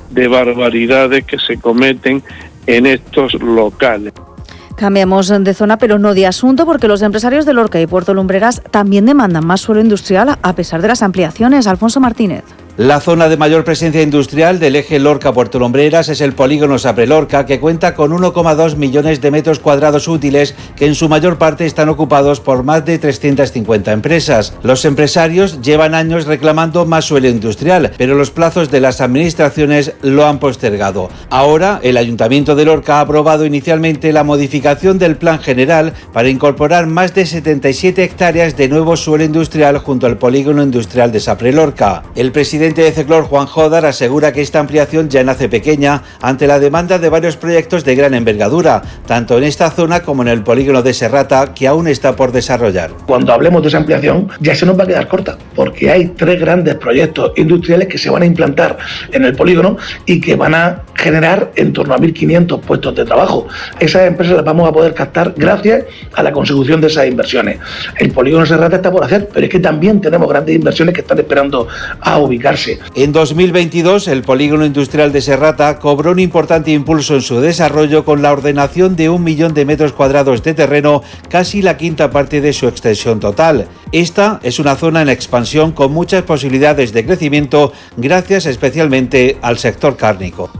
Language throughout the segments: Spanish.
de barbaridades que se cometen en estos locales. Cambiamos de zona, pero no de asunto, porque los empresarios de Lorca y Puerto Lumbreras también demandan más suelo industrial a pesar de las ampliaciones. Alfonso Martínez. La zona de mayor presencia industrial del eje Lorca-Puerto Lumbreras es el polígono Saprelorca, que cuenta con 1,2 millones de metros cuadrados útiles, que en su mayor parte están ocupados por más de 350 empresas. Los empresarios llevan años reclamando más suelo industrial, pero los plazos de las administraciones lo han postergado. Ahora, el Ayuntamiento de Lorca ha aprobado inicialmente la modificación del Plan General para incorporar más de 77 hectáreas de nuevo suelo industrial junto al polígono industrial de Saprelorca. El presidente de Ceclor, Juan Jodar, asegura que esta ampliación ya nace pequeña ante la demanda de varios proyectos de gran envergadura, tanto en esta zona como en el polígono de Serrata, que aún está por desarrollar. Cuando hablemos de esa ampliación ya se nos va a quedar corta, porque hay 3 grandes proyectos industriales que se van a implantar en el polígono y que van a generar en torno a 1.500 puestos de trabajo. Esas empresas las vamos a poder captar gracias a la consecución de esas inversiones. El polígono de Serrata está por hacer, pero es que también tenemos grandes inversiones que están esperando a ubicarse. En 2022, el polígono industrial de Serrata cobró un importante impulso en su desarrollo con la ordenación de 1 millón de metros cuadrados de terreno, casi la quinta parte de su extensión total. Esta es una zona en expansión con muchas posibilidades de crecimiento, gracias especialmente al sector cárnico.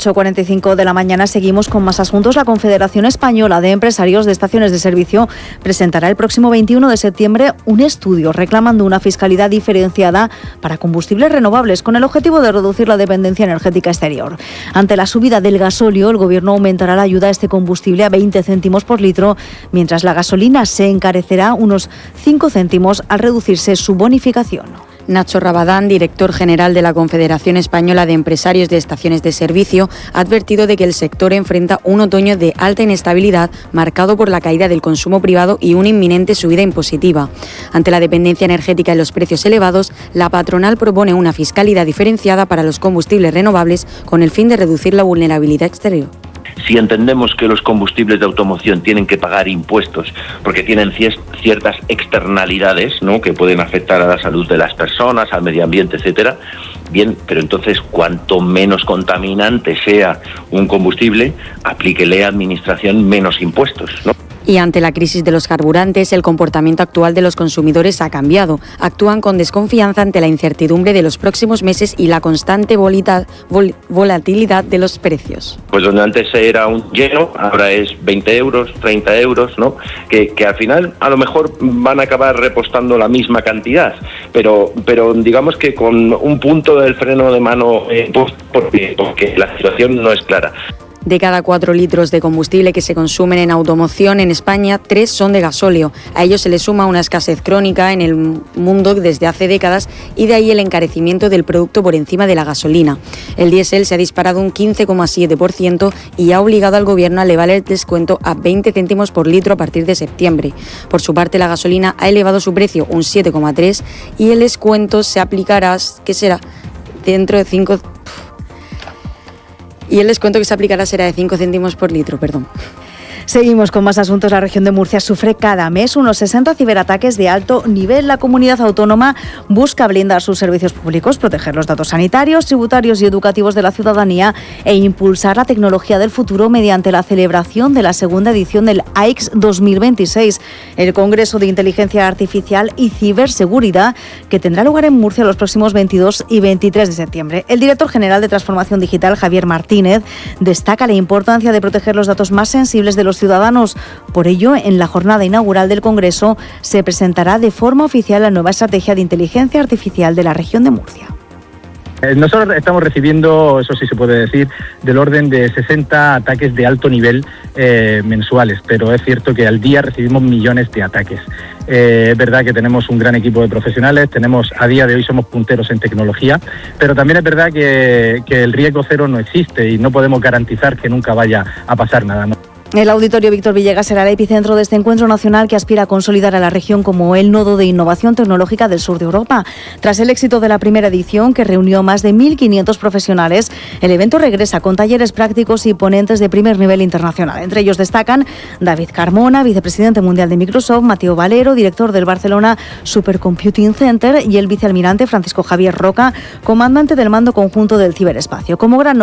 8:45 de la mañana, seguimos con más asuntos. La Confederación Española de Empresarios de Estaciones de Servicio presentará el próximo 21 de septiembre un estudio reclamando una fiscalidad diferenciada para combustibles renovables con el objetivo de reducir la dependencia energética exterior. Ante la subida del gasóleo, el Gobierno aumentará la ayuda a este combustible a 20 céntimos por litro, mientras la gasolina se encarecerá unos 5 céntimos al reducirse su bonificación. Nacho Rabadán, director general de la Confederación Española de Empresarios de Estaciones de Servicio, ha advertido de que el sector enfrenta un otoño de alta inestabilidad marcado por la caída del consumo privado y una inminente subida impositiva. Ante la dependencia energética y los precios elevados, la patronal propone una fiscalidad diferenciada para los combustibles renovables con el fin de reducir la vulnerabilidad exterior. Si entendemos que los combustibles de automoción tienen que pagar impuestos porque tienen ciertas externalidades, ¿no?, que pueden afectar a la salud de las personas, al medio ambiente, etcétera, bien, pero entonces cuanto menos contaminante sea un combustible, aplíquele a administración menos impuestos, ¿no? Y ante la crisis de los carburantes, el comportamiento actual de los consumidores ha cambiado. Actúan con desconfianza ante la incertidumbre de los próximos meses y la constante volatilidad de los precios. Pues donde antes era un lleno, ahora es 20 euros, 30 euros, ¿no? Que al final a lo mejor van a acabar repostando la misma cantidad, pero digamos que con un punto del freno de mano, porque la situación no es clara. De cada 4 litros de combustible que se consumen en automoción en España, 3 son de gasóleo. A ello se le suma una escasez crónica en el mundo desde hace décadas y de ahí el encarecimiento del producto por encima de la gasolina. El diésel se ha disparado un 15,7% y ha obligado al Gobierno a elevar el descuento a 20 céntimos por litro a partir de septiembre. Por su parte, la gasolina ha elevado su precio un 7,3% y el descuento se aplicará, ¿qué será? Dentro de 5... Y el descuento que se aplicará será de 5 céntimos por litro, perdón. Seguimos con más asuntos. La región de Murcia sufre cada mes unos 60 ciberataques de alto nivel. La comunidad autónoma busca blindar sus servicios públicos, proteger los datos sanitarios, tributarios y educativos de la ciudadanía e impulsar la tecnología del futuro mediante la celebración de la segunda edición del AICS 2026, el Congreso de Inteligencia Artificial y Ciberseguridad, que tendrá lugar en Murcia los próximos 22 y 23 de septiembre. El director general de Transformación Digital, Javier Martínez, destaca la importancia de proteger los datos más sensibles de los ciudadanos. Por ello, en la jornada inaugural del Congreso se presentará de forma oficial la nueva estrategia de inteligencia artificial de la región de Murcia. Nosotros estamos recibiendo, eso sí se puede decir, del orden de 60 ataques de alto nivel mensuales, pero es cierto que al día recibimos millones de ataques. Es verdad que tenemos un gran equipo de profesionales, a día de hoy somos punteros en tecnología, pero también es verdad que el riesgo cero no existe y no podemos garantizar que nunca vaya a pasar nada, ¿no? El Auditorio Víctor Villegas será el epicentro de este encuentro nacional que aspira a consolidar a la región como el nodo de innovación tecnológica del sur de Europa. Tras el éxito de la primera edición, que reunió a más de 1.500 profesionales, el evento regresa con talleres prácticos y ponentes de primer nivel internacional. Entre ellos destacan David Carmona, vicepresidente mundial de Microsoft, Mateo Valero, director del Barcelona Supercomputing Center, y el vicealmirante Francisco Javier Roca, comandante del mando conjunto del ciberespacio. Como gran